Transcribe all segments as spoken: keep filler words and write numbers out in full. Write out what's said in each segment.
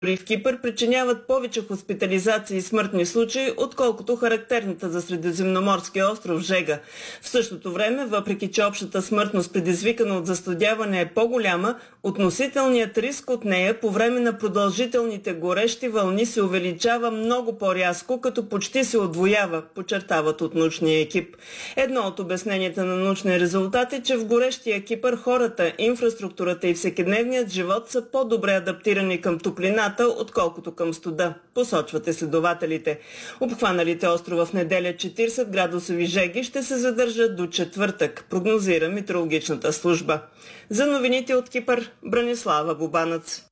в Кипър причиняват повече хоспитализации и смъртни случаи, отколкото характерната за Средиземноморския остров жега. В същото време, въпреки че общата смъртност, предизвикана от застудяване, е по-голяма, относителният риск от нея по време на продължителните горещи вълни се увеличава много по-рязко, като почти се удвоява, подчертават от научния екип. Едно от обясненията на научния резултат е, че в горещия Кипър хората, инфраструктурата и всекидневният живот са по-добре адаптирани към топлината, отколкото към студа, посочват изследователите. Обхваналите острова в неделя четиридесет градусови жеги ще се задържат до четвъртък, прогнозира метеорологичната служба. За новините от Кипър, Бранислава Бубанец.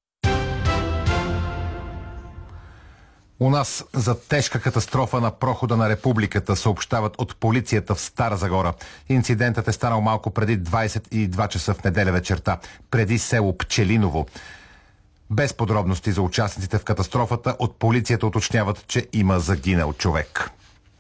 У нас за тежка катастрофа на прохода на Републиката съобщават от полицията в Стара Загора. Инцидентът е станал малко преди двадесет и два часа в неделя вечерта, преди село Пчелиново. Без подробности за участниците в катастрофата, от полицията уточняват, че има загинал човек.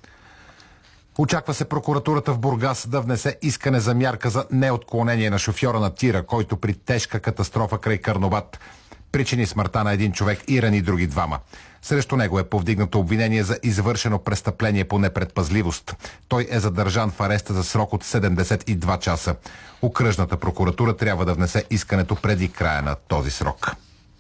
Очаква се прокуратурата в Бургас да внесе искане за мярка за неотклонение на шофьора на тира, който при тежка катастрофа край Карнобат причини смъртта на един човек и рани други двама. Срещу него е повдигнато обвинение за извършено престъпление по непредпазливост. Той е задържан в ареста за срок от седемдесет и два часа. Окръжната прокуратура трябва да внесе искането преди края на този срок.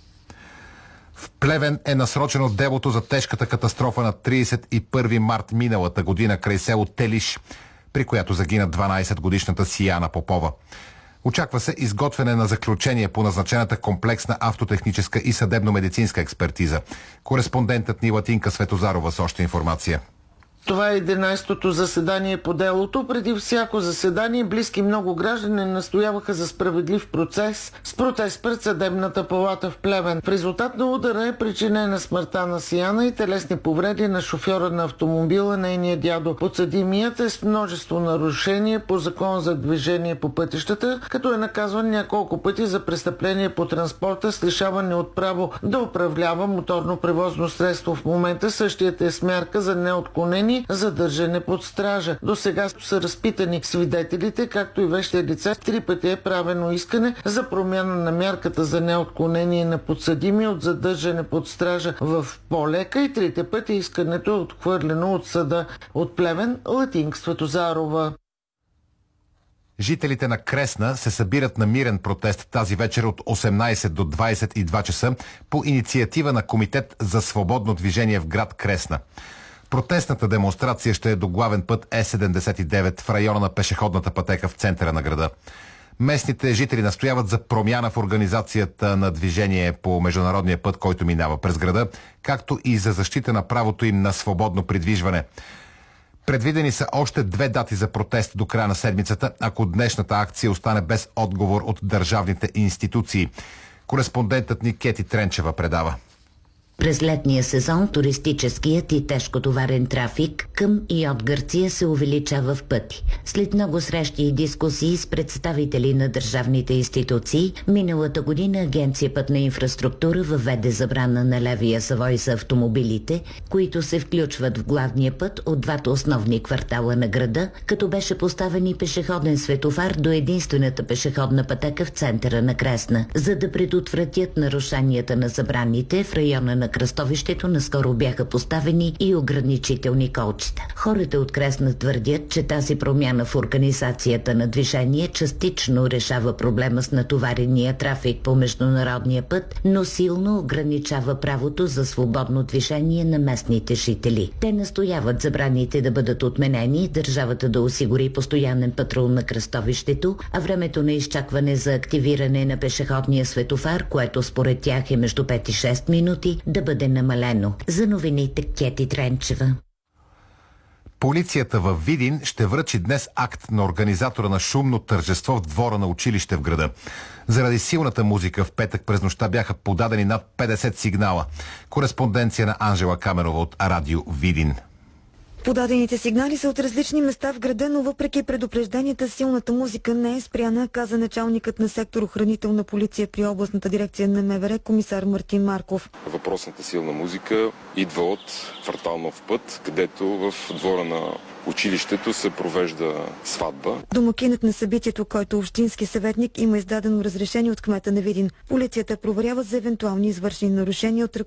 В Плевен е насрочено делото за тежката катастрофа на тридесет и първи март миналата година край село Телиш, при която загина дванадесетгодишната Сияна Попова. Очаква се изготвяне на заключение по назначената комплексна автотехническа и съдебно-медицинска експертиза. Кореспондентът ни Латинка Светозарова с още информация. Това е единадесетото заседание по делото. Преди всяко заседание близки много граждани настояваха за справедлив процес с протест пред съдебната палата в Плевен. В резултат на удара е причинена смъртта на Сияна и телесни повреди на шофьора на автомобила, нейния дядо. Подсъдимият е с множество нарушения по закон за движение по пътищата, като е наказван няколко пъти за престъпление по транспорта с лишаване от право да управлява моторно превозно средство. В момента същият е с мярка за неотклонение задържане под стража. До сега са разпитани свидетелите, както и вещи лица. Три пъти е правено искане за промяна на мярката за неотклонение на подсъдими от задържане под стража в по-лека и трите пъти искането е отхвърлено от съда. От Плевен, Латинка Светозарова. Жителите на Кресна се събират на мирен протест тази вечер от осемнадесет до двадесет и два часа по инициатива на Комитет за свободно движение в град Кресна. Протестната демонстрация ще е до главен път Е седемдесет и девет в района на пешеходната пътека в центъра на града. Местните жители настояват за промяна в организацията на движение по международния път, който минава през града, както и за защита на правото им на свободно придвижване. Предвидени са още две дати за протест до края на седмицата, ако днешната акция остане без отговор от държавните институции. Кореспондентът ни Кети Тренчева предава. През летния сезон туристическият и тежкотоварен трафик към и от Гърция се увеличава в пъти. След много срещи и дискусии с представители на държавните институции, миналата година Агенция Пътна инфраструктура въведе забрана на левия завой за автомобилите, които се включват в главния път от двата основни квартала на града, като беше поставен и пешеходен светофар до единствената пешеходна пътека в центъра на Кресна. За да предотвратят нарушенията на забраните, в района на кръстовището наскоро бяха поставени и ограничителни колчета. Хората от Кресна твърдят, че тази промяна в организацията на движение частично решава проблема с натоварения трафик по международния път, но силно ограничава правото за свободно движение на местните жители. Те настояват забраните да бъдат отменени, държавата да осигури постоянен патрул на кръстовището, а времето на изчакване за активиране на пешеходния светофар, което според тях е между пет и шест минути, да бъде намалено. За новините Кети Тренчева. Полицията във Видин ще връчи днес акт на организатора на шумно тържество в двора на училище в града. Заради силната музика в петък през нощта бяха подадени над петдесет сигнала. Кореспонденция на Анжела Камерова от Радио Видин. Подадените сигнали са от различни места в града, но въпреки предупрежденията, силната музика не е спряна, каза началникът на сектор охранителна полиция при областната дирекция на МВР, комисар Мартин Марков. Въпросната силна музика идва от квартал Нов път, където в двора на училището се провежда сватба. Домакинът на събитието, който е общински съветник, има издадено разрешение от кмета на Видин. Полицията проверява за евентуални извършени нарушения от